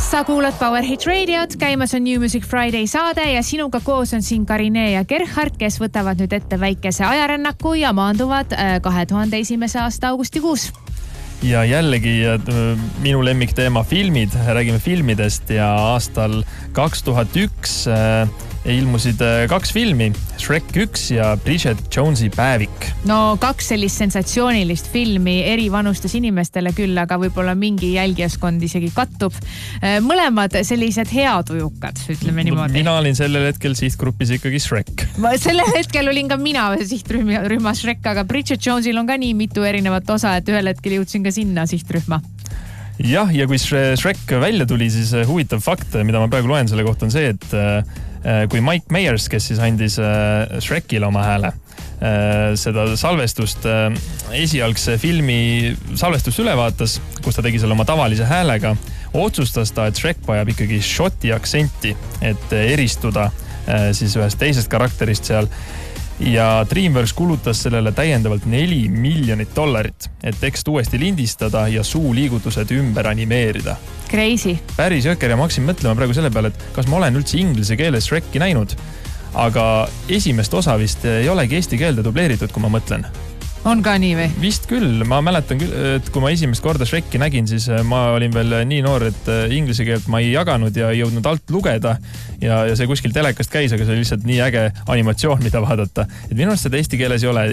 Sa kuulad Power Hit Radiot, käimas on New Music Friday saade ja sinuga koos on siin Karine ja Gerhard, kes võtavad nüüd ette väikese ajarännaku ja maanduvad 2001. aasta augustikuus. Ja jällegi minu lemmikteema filmid, räägime filmidest ja aastal 2001 ilmusid kaks filmi, Shrek 1 ja Bridget Jonesi Päevik. No kaks sellist sensatsioonilist filmi eri vanustes inimestele küll, aga võib-olla mingi jälgijaskond isegi kattub. Mõlemad sellised heatujukad, ütleme niimoodi. Mina olin sellel hetkel sihtgrupis ikkagi Shrek. Sellel hetkel olin ka mina sihtrühmas Shrek, aga Bridget Jonesil on ka nii mitu erinevat osa, et ühel hetkel jõudsin ka sinna sihtrühma. Jah, ja kui Shrek välja tuli, siis huvitav fakt, mida ma praegu loen selle kohta on see, et kui Mike Myers, kes siis andis Shrekile oma hääle, seda salvestust, esialgse filmi salvestust üle vaatas, kus ta tegi selle oma tavalise häälega, otsustas ta, et Shrek vajab ikkagi šoti aktsenti, et eristuda siis ühest teisest karakterist seal. Ja DreamWorks kulutas sellele täiendavalt $4 miljonit, et tekst uuesti lindistada ja suuliigutused ümber animeerida. Crazy. Päris jõker ja ma hakkasin mõtlema praegu selle peale, et kas ma olen üldse inglise keeles Shreki näinud, aga esimest osa vist ei olegi eesti keelde dubleeritud, kui ma mõtlen. On ka nii või? Vist küll. Ma mäletan küll, et kui ma esimest korda Shreki nägin, siis ma olin veel nii noor, et inglise keelt ma ei jaganud ja ei jõudnud alt lugeda ja see kuskil telekast käis, aga see oli lihtsalt nii äge animatsioon, mida vaadata. Et minu arust seda eesti keeles ei ole.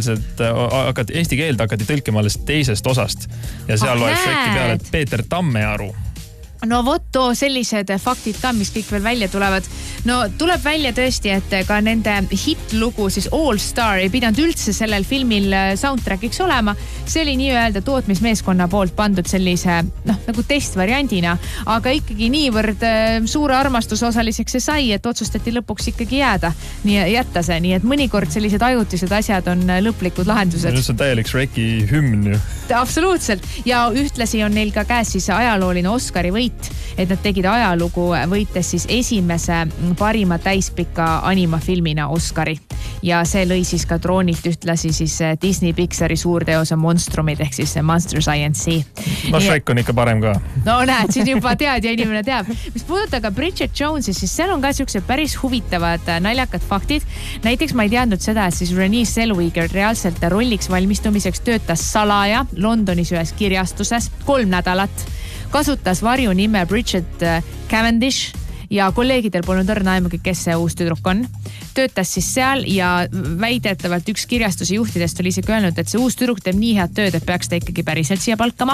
Eesti keelde hakati tõlkima alles teisest osast ja seal loeb Shreki peale Peeter Tammearu. No votto sellised faktid ka, mis kõik veel välja tulevad. No tuleb välja tõesti, et ka nende hitlugu, siis All Star ei pidanud üldse sellel filmil soundtrackiks olema. See oli nii-öelda tootmismeeskonna poolt pandud sellise, nagu testvariandina, aga ikkagi niivõrd suure armastusosaliseks see sai, et otsustati lõpuks ikkagi jätta see. Nii et mõnikord sellised ajutised asjad on lõplikud lahendused. See on täielik Shreki hümn ju. Absoluutselt. Ja ühtlasi on neil ka käes siis ajalooline Oscari võit, et nad tegid ajalugu võites siis esimese parima täispika animafilmina Oscari. Ja see lõi siis ka troonilt ühtlasi siis Disney Pixari suurteose Monstrumid ehk siis Monsters INC. No Shrek on ikka parem ka. No näed, siis juba tead ja inimene teab. Mis puudutab ka Bridget Jonesi, siis seal on ka sellised päris huvitavad naljakad faktid. Näiteks ma ei teadnud seda, et siis Renee Zellweger reaalselt rolliks valmistumiseks töötas salaja Londonis ühes kirjastuses 3 nädalat. Kasutas varju nime Bridget Cavendish ja kolleegidel polnud õrna aimugi, kes see uus tüdruk on. Töötas siis seal ja väidetavalt üks kirjastuse juhtidest oli isegi öelnud, et see uus tüdruk teeb nii head tööd, et peaks ta ikkagi päriselt siia palkama.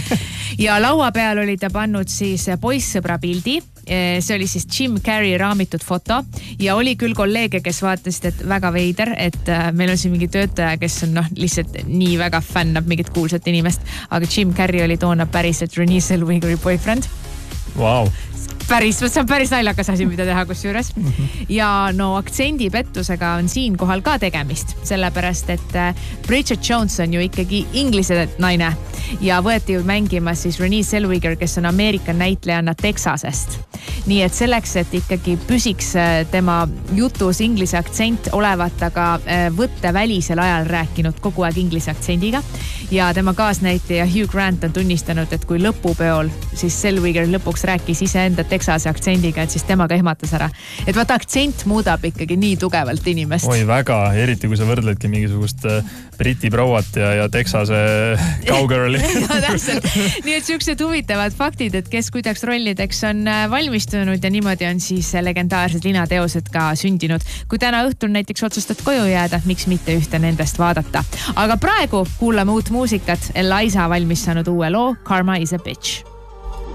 Ja laua peal oli ta pannud siis poissõbra pildi. See oli siis Jim Carrey raamitud foto ja oli küll kolleege, kes vaatasid, et väga veider, et meil on siin mingi töötaja, kes on lihtsalt nii väga fännab mingit kuulsat inimest, aga Jim Carrey oli toona päriselt Renee Zellwegeri boyfriend. Wow. See on päris naljakas asi, mida teha kusjuures. Ja no aktsendipettusega on siin kohal ka tegemist, sellepärast, et Bridget Jones on ju ikkagi inglise naine ja võeti ju mängima siis Renee Zellweger, kes on Ameerika näitlejanna Texasest. Nii et selleks, et ikkagi püsiks tema jutus inglise aktsent olevat, aga võttevälisel ajal rääkinud kogu aeg inglise aktsendiga ja tema kaasnäitleja Hugh Grant on tunnistanud, et kui lõpupeol siis Zellweger lõpuks rääkis iseenda Texase aktsendiga, et siis temaga ehmatas ära. Et vaata, aktsent muudab ikkagi nii tugevalt inimest. Oi väga, eriti kui sa võrdledki mingisugust Briti prouat ja Texase cowgirli. No, täpselt. Nii et siuksed huvitavad faktid, et kes kuidaks rollideks on valmistunud ja niimoodi on siis legendaarsed linateosed ka sündinud. Kui täna õhtul näiteks otsustad koju jääda, miks mitte ühte nendest vaadata. Aga praegu kuulame uut muusikat. Eliza valmis saanud uue loo Karma is a Bitch.